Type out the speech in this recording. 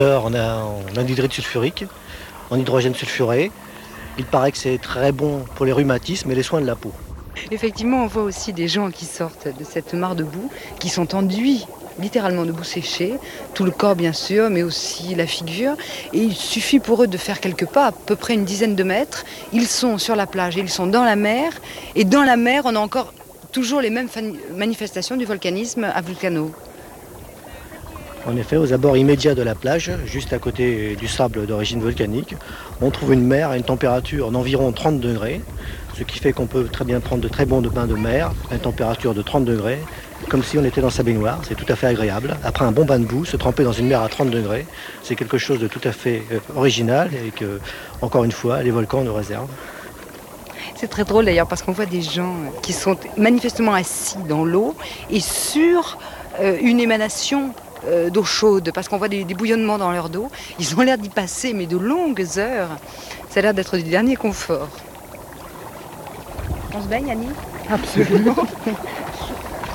En anhydride sulfurique, en hydrogène sulfuré. Il paraît que c'est très bon pour les rhumatismes et les soins de la peau. Effectivement, on voit aussi des gens qui sortent de cette mare de boue, qui sont enduits littéralement de boue séchée, tout le corps bien sûr, mais aussi la figure. Et il suffit pour eux de faire quelques pas, à peu près une dizaine de mètres. Ils sont sur la plage, ils sont dans la mer. Et dans la mer, on a encore toujours les mêmes manifestations du volcanisme à Vulcano. En effet, aux abords immédiats de la plage, juste à côté du sable d'origine volcanique, on trouve une mer à une température d'environ 30 degrés, ce qui fait qu'on peut très bien prendre de très bons bains de mer à une température de 30 degrés, comme si on était dans sa baignoire. C'est tout à fait agréable. Après un bon bain de boue, se tremper dans une mer à 30 degrés, c'est quelque chose de tout à fait original et que, encore une fois, les volcans nous réservent. C'est très drôle d'ailleurs parce qu'on voit des gens qui sont manifestement assis dans l'eau et sur une émanation d'eau chaude, parce qu'on voit des bouillonnements dans leur dos. Ils ont l'air d'y passer, mais de longues heures. Ça a l'air d'être du dernier confort. On se baigne, Annie ? Absolument.